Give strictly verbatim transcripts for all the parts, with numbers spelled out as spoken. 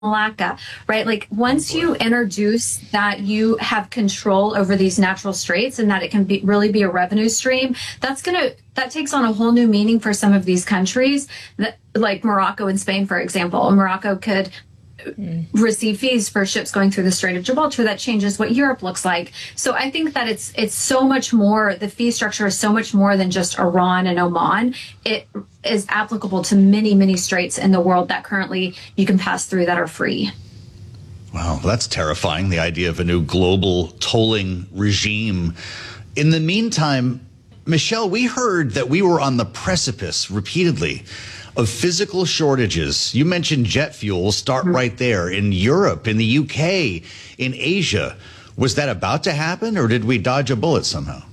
Malacca, right? Like once you introduce that you have control over these natural straits and that it can be really be a revenue stream, that's going to, that takes on a whole new meaning for some of these countries that, like Morocco and Spain, for example. Morocco could mm. receive fees for ships going through the Strait of Gibraltar. That changes what Europe looks like. So I think that it's, it's so much more, the fee structure is so much more than just Iran and Oman. It is applicable to many, many straits in the world that currently you can pass through that are free. Wow, that's terrifying, the idea of a new global tolling regime. In the meantime, Michelle, we heard that we were on the precipice repeatedly of physical shortages. You mentioned jet fuel. Start mm-hmm. right there. In Europe, in the U K, in Asia. Was that about to happen, or did we dodge a bullet somehow?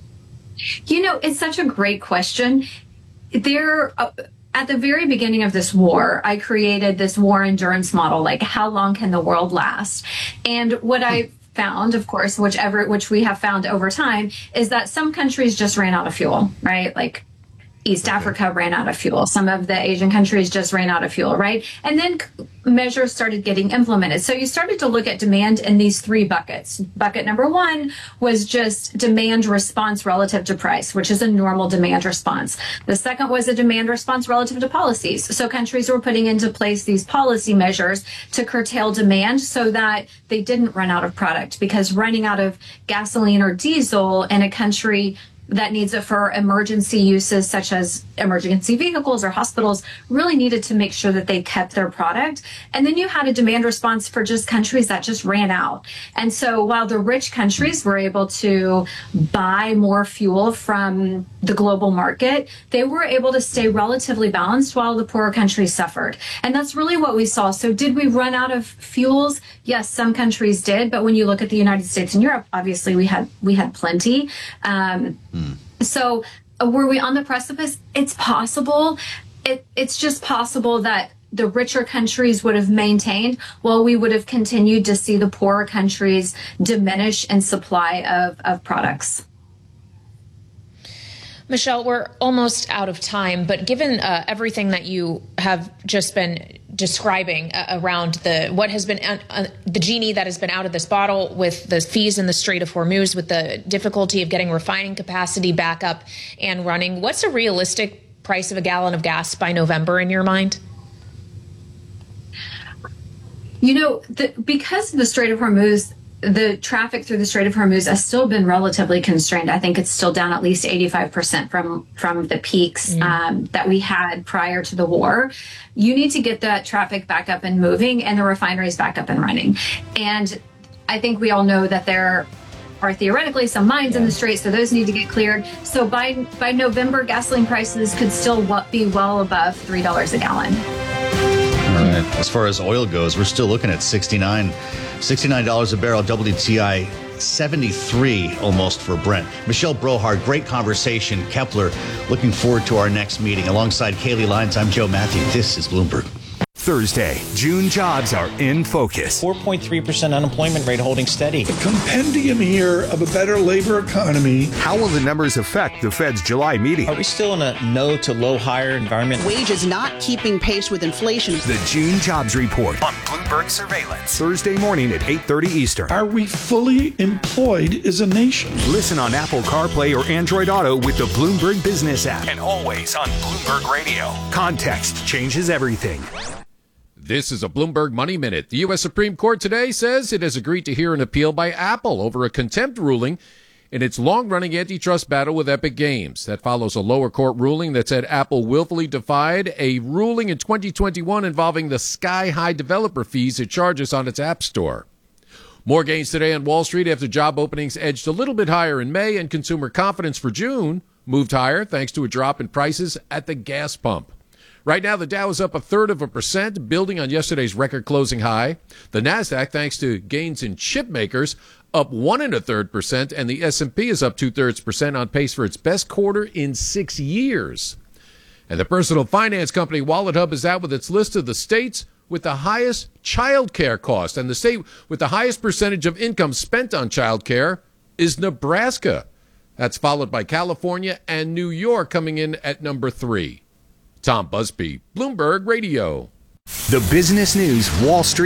You know, it's such a great question. There, uh, at the very beginning of this war, I created this war endurance model, like how long can the world last? And what I found, of course, whichever, which we have found over time, is that some countries just ran out of fuel, right? Like East Africa ran out of fuel. Some of the Asian countries just ran out of fuel, right? And then measures started getting implemented. So you started to look at demand in these three buckets. Bucket number one was just demand response relative to price, which is a normal demand response. The second was a demand response relative to policies. So countries were putting into place these policy measures to curtail demand so that they didn't run out of product, because running out of gasoline or diesel in a country that needs it for emergency uses such as emergency vehicles or hospitals really needed to make sure that they kept their product. And then you had a demand response for just countries that just ran out. And so while the rich countries were able to buy more fuel from the global market, they were able to stay relatively balanced while the poorer countries suffered. And that's really what we saw. So did we run out of fuels? Yes, some countries did. But when you look at the United States and Europe, obviously we had we had plenty. Um, So uh, were we on the precipice? It's possible. It, it's just possible that the richer countries would have maintained while we would have continued to see the poorer countries diminish in supply of, of products. Michelle, we're almost out of time, but given uh, everything that you have just been describing uh, around the what has been uh, uh, the genie that has been out of this bottle, with the fees in the Strait of Hormuz, with the difficulty of getting refining capacity back up and running, what's a realistic price of a gallon of gas by November in your mind? You know, the, because of the Strait of Hormuz, the traffic through the Strait of Hormuz has still been relatively constrained. I think it's still down at least eighty-five percent from, from the peaks mm. um, that we had prior to the war. You need to get that traffic back up and moving and the refineries back up and running. And I think we all know that there are theoretically some mines yeah. in the Strait, so those need to get cleared. So by by November, gasoline prices could still be well above three dollars a gallon. All right. As far as oil goes, we're still looking at sixty-nine dollars a barrel, W T I seventy-three almost for Brent. Michelle Brohard, great conversation. Kepler, looking forward to our next meeting. Alongside Kaylee Lyons, I'm Joe Matthew. This is Bloomberg. Thursday, June jobs are in focus. four point three percent unemployment rate holding steady. A compendium here of a better labor economy. How will the numbers affect the Fed's July meeting? Are we still in a no to low hire environment? Wages not keeping pace with inflation. The June jobs report on Bloomberg Surveillance. Thursday morning at eight thirty Eastern. Are we fully employed as a nation? Listen on Apple CarPlay or Android Auto with the Bloomberg Business app. And always on Bloomberg Radio. Context changes everything. This is a Bloomberg Money Minute. The U S Supreme Court today says it has agreed to hear an appeal by Apple over a contempt ruling in its long-running antitrust battle with Epic Games. That follows a lower court ruling that said Apple willfully defied a ruling in twenty twenty-one involving the sky-high developer fees it charges on its App Store. More gains today on Wall Street after job openings edged a little bit higher in May, and consumer confidence for June moved higher thanks to a drop in prices at the gas pump. Right now, the Dow is up a third of a percent, building on yesterday's record closing high. The Nasdaq, thanks to gains in chip makers, up one and a third percent, and the S and P is up two thirds percent, on pace for its best quarter in six years. And the personal finance company WalletHub is out with its list of the states with the highest child care cost, and the state with the highest percentage of income spent on child care is Nebraska. That's followed by California and New York coming in at number three. Tom Busby, Bloomberg Radio. The Business News Wall Street